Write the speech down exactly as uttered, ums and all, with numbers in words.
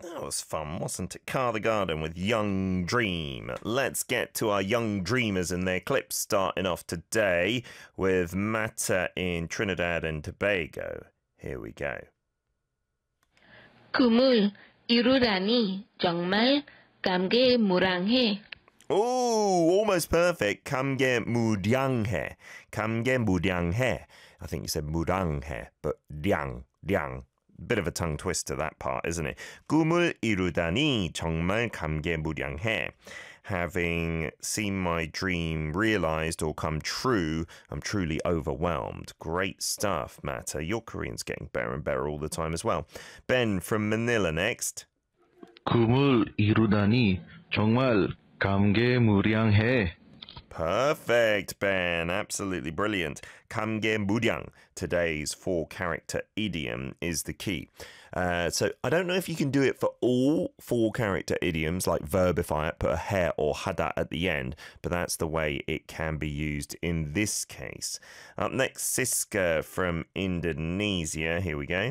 That was fun, wasn't it? Car the Garden with Young Dream. Let's get to our young dreamers and their clips, starting off today with Mata in Trinidad and Tobago. Here we go. 꿈을 이루다니 정말 감개무량해. Oh, almost perfect. 감개 무량해. 감개 무량해. I think you said 무량해, but 량, 량. Bit of a tongue twister, that part, isn't it? 꿈을 이루다니 정말 감개무량해. Having seen my dream realized or come true, I'm truly overwhelmed. Great stuff, Mata. Your Korean's getting better and better all the time as well. Ben from Manila next. 꿈을 이루다니 정말 감개무량해. Perfect, Ben. Absolutely brilliant. 감개무량, today's four-character idiom, is the key. Uh, so I don't know if you can do it for all four-character idioms, like verbify it, put a he or hada at the end, but that's the way it can be used in this case. Up next, Siska from Indonesia. Here we go.